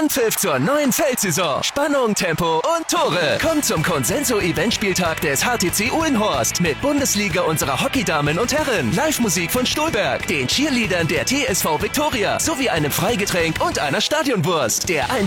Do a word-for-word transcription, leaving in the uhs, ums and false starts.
Anpfiff zur neuen Feldsaison. Spannung, Tempo und Tore. Kommt zum Consenso-Eventspieltag des H T C Uhlenhorst mit Bundesliga unserer Hockeydamen und Herren, Live-Musik von Stolberg, den Cheerleadern der T S V Viktoria sowie einem Freigetränk und einer Stadionwurst. Der